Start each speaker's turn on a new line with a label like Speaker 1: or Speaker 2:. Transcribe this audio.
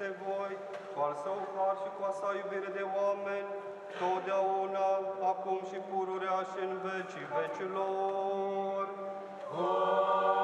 Speaker 1: peste voi, cu al său har și cu a sa iubire de oameni, totdeauna, acum și pururea și în vecii vecilor. Amin.